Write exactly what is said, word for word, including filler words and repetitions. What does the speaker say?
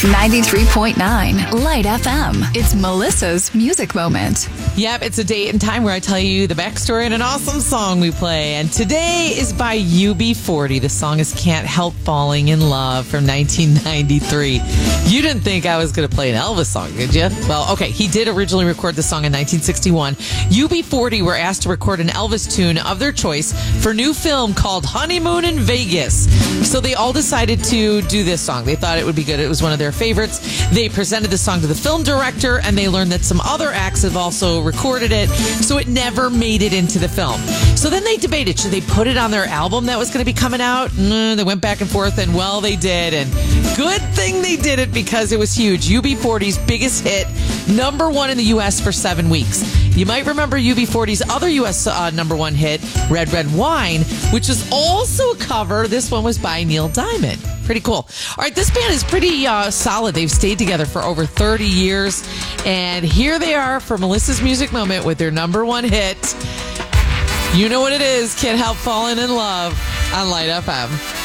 ninety-three point nine Light F M. It's Melissa's Music Moment. Yep, it's a date and time where I tell you the backstory and an awesome song we play. And today is by U B forty. The song is Can't Help Falling in Love from nineteen ninety-three. You didn't think I was going to play an Elvis song, did you? Well, okay, he did originally record the song in nineteen sixty-one. U B forty were asked to record an Elvis tune of their choice for a new film called Honeymoon in Vegas. So they all decided to do this song. They thought it would be good. It was one of their favorites. They presented the song to the film director, and they learned that some other acts have also recorded it, so it never made it into the film. So then they debated, should they put it on their album that was going to be coming out? Mm, they went back and forth, and well, they did. And good thing they did it because it was huge. U B forty's biggest hit, number one in the U S for seven weeks. You might remember U B forty's other U S uh, number one hit, Red Red Wine, which is also a cover. This one was by Neil Diamond. Pretty cool. All right, this band is pretty uh, solid. They've stayed together for over thirty years. And here they are for Melissa's Music Moment with their number one hit. You know what it is. Can't Help Falling in Love on Light F M.